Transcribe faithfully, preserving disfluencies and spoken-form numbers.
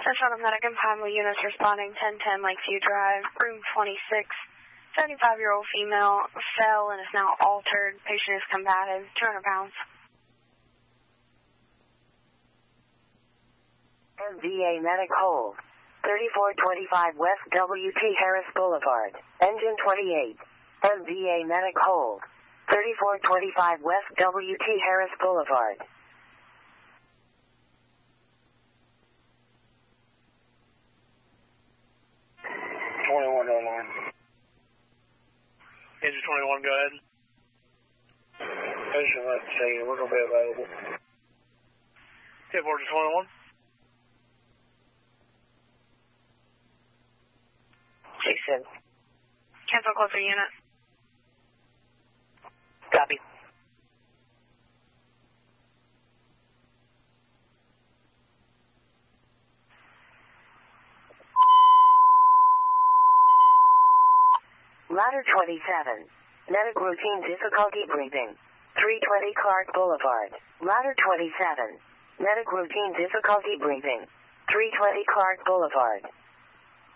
Central Medic and Pinewood units responding ten ten Lakeview Drive, room twenty-six. seventy-five-year-old female fell and is now altered. Patient is combative, two hundred pounds. M V A Medic hold. thirty-four twenty-five West W T Harris Boulevard. Engine twenty-eight. M V A Medic hold. thirty-four twenty-five West W T Harris Boulevard. twenty-one online. Engine twenty-one, go ahead. Patient left the scene. We're going to be available. Tip order twenty-one. Jason. Cancel closer unit. Copy. Ladder twenty-seven. Medic routine difficulty breathing. three twenty Clark Boulevard. Ladder twenty-seven. Medic routine difficulty breathing. three twenty Clark Boulevard.